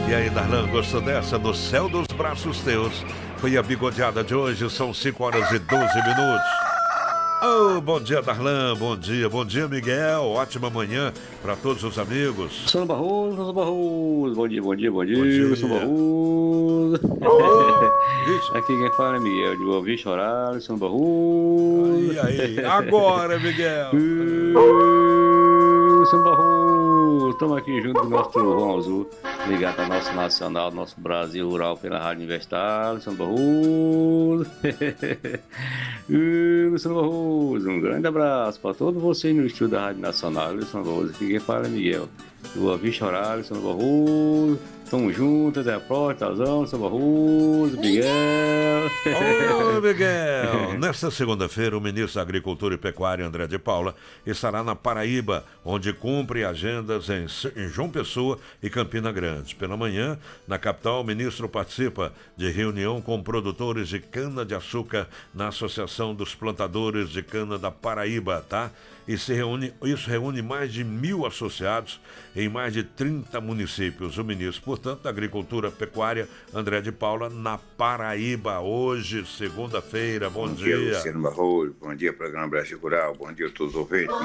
E aí, Darlan, gostou dessa? No céu dos braços teus. Foi a bigodeada de hoje, são 5 horas e 12 minutos. Oh, bom dia, Darlan, bom dia, Miguel. Ótima manhã para todos os amigos. Samba Barroso, bom dia, Samba Dia. Barroso. Isso. Aqui quem fala é Miguel, de Boa Vista, Horário, Samba Barroso. E aí, agora, Miguel. Samba Barroso, estamos aqui junto com o nosso trovão azul, ligado ao nosso nacional, nosso Brasil Rural pela Rádio Universitária, Samba Barroso. Samba Barroso, um grande abraço para todos vocês no estúdio da Rádio Nacional, Samba Barroso. Aqui quem fala é Miguel, de Boa Vista, Horário, Samba Barroso. Tamo juntos, até a próxima, Tazão, Samba Barroso, Miguel. Ô, Miguel! Nesta segunda-feira, o ministro da Agricultura e Pecuária, André de Paula, estará na Paraíba, onde cumpre agendas em João Pessoa e Campina Grande. Pela manhã, na capital, o ministro participa de reunião com produtores de cana-de-açúcar na Associação dos Plantadores de Cana da Paraíba, tá? Isso reúne mais de 1.000 associados em mais de 30 municípios. O ministro, portanto, da Agricultura e Pecuária, André de Paula, na Paraíba, hoje, segunda-feira. Bom dia. Luciano Barroso, bom dia, programa Brasil Rural, bom dia a todos os ouvintes.